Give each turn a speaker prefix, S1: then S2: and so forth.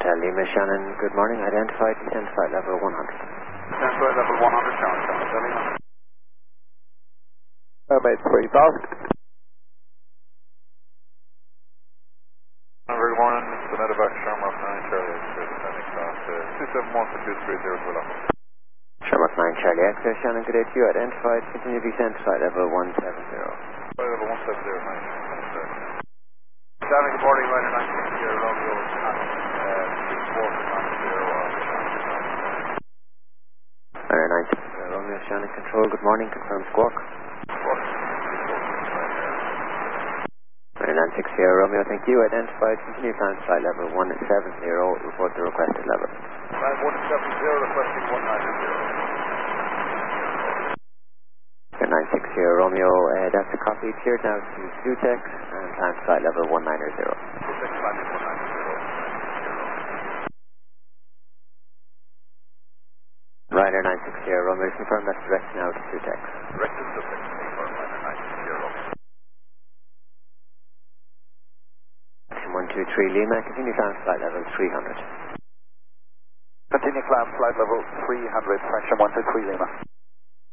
S1: Hotel Lima, Shannon, good morning. Identified, descent flight level 100.
S2: Descent flight level 100, Shannon, Hotel Lima.
S3: Mate 3000.
S2: Good morning, this is the medevac Shamrock 9 Charlie X-ray descending class 271 for 230 Willow.
S1: Shamrock 9 Charlie X-ray, Shannon, good day to you. Identified, continue descent flight level 170.
S2: Flight level 170, nice. Shannon, good morning, Ryder 960 Romeo, Shannon, 640
S1: Ryder 960 Romeo, Shannon, control, good morning, confirm squawk.
S2: Squawk.
S1: Ryder 960 Romeo, thank you. Identified, continue climb flight level 170, report the requested level.
S2: Climb 170, requesting 190.
S1: Ryder 960 Romeo, that's a copy, cleared now to Sutex, and climb flight level 190.
S2: Sutex climbing 190.
S1: Ryder 960 Romeo, confirm that's direct now to Sutex.
S2: Direct to Sutex, confirm Ryder 960 Romeo.
S1: 123 Lima, continue climb flight level 300.
S2: Continue climb flight level 300, fraction 123 Lima.